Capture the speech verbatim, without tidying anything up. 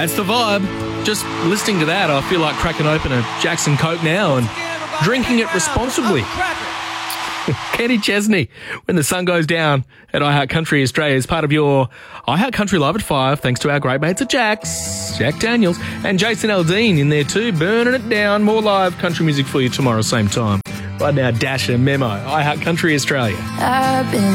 That's the vibe. Just listening to that, I feel like cracking open a Jackson Coke now and drinking it responsibly. Kenny Chesney, When the Sun Goes Down at iHeart Country Australia is part of your iHeart Country Live at five, thanks to our great mates at Jack's, Jack Daniels, and Jason Aldean in there too, burning it down. More live country music for you tomorrow, same time. Right now, Dash and Memo, iHeart Country Australia. I've been